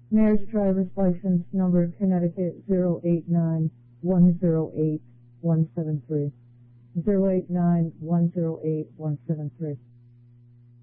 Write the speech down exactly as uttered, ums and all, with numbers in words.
Mayor's driver's license number Connecticut zero eight nine one zero eight one seven three. zero eight nine one zero eight one seven three.